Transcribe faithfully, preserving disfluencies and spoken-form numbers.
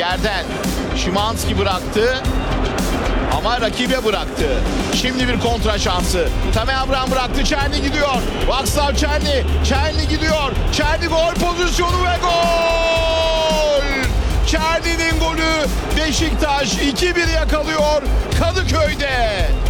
yerden Szymanski bıraktı. Ama rakibe bıraktı. Şimdi bir kontra şansı. Tammy Abraham bıraktı. Çerni gidiyor. Václav Černý. Černý gidiyor. Černý gol pozisyonu ve gol! Černy'nin golü Beşiktaş iki bir yakalıyor Kadıköy'de.